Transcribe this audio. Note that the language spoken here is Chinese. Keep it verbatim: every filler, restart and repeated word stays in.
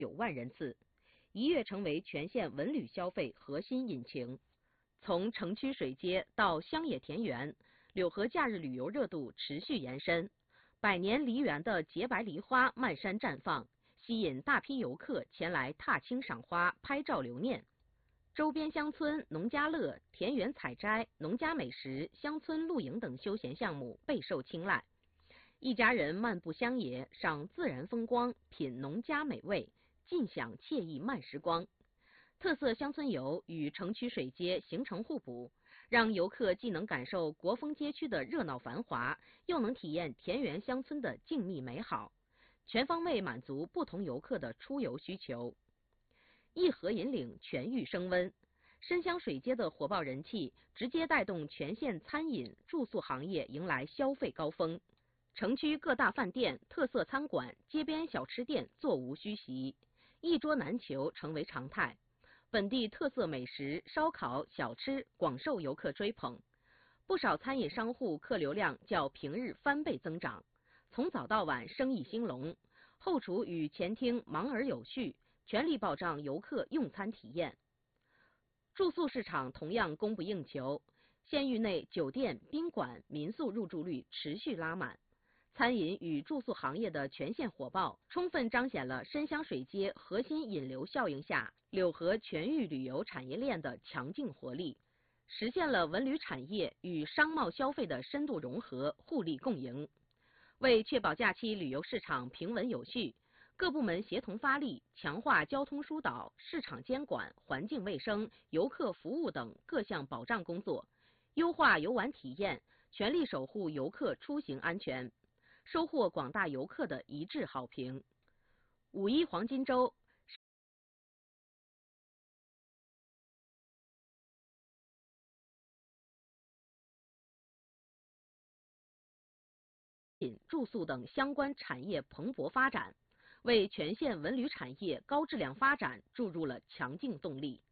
九万人次，一跃成为全县文旅消费核心引擎。从城区水街到乡野田园，柳河假日旅游热度持续延伸。百年梨园的洁白梨花漫山绽放，吸引大批游客前来踏青赏花、拍照留念。周边乡村农家乐、田园采摘、农家美食、乡村露营等休闲项目备受青睐。一家人漫步乡野，赏自然风光，品农家美味，尽享惬意慢时光。特色乡村游与城区水街形成互补，让游客既能感受国风街区的热闹繁华，又能体验田园乡村的静谧美好，全方位满足不同游客的出游需求。一河引领全域升温，深乡水街的火爆人气，直接带动全县餐饮住宿行业迎来消费高峰。城区各大饭店、特色餐馆、街边小吃店座无虚席，一桌难求成为常态。本地特色美食、烧烤、小吃广受游客追捧，不少餐饮商户客流量较平日翻倍增长，从早到晚生意兴隆，后厨与前厅忙而有序，全力保障游客用餐体验。住宿市场同样供不应求，县域内酒店、宾馆、民宿入住率持续拉满。餐饮与住宿行业的全线火爆，充分彰显了深乡水街核心引流效应下柳河全域旅游产业链的强劲活力，实现了文旅产业与商贸消费的深度融合、互利共赢。为确保假期旅游市场平稳有序，各部门协同发力，强化交通疏导、市场监管、环境卫生、游客服务等各项保障工作，优化游玩体验，全力守护游客出行安全，收获广大游客的一致好评。五一黄金周住宿等相关产业蓬勃发展，为全县文旅产业高质量发展注入了强劲动力。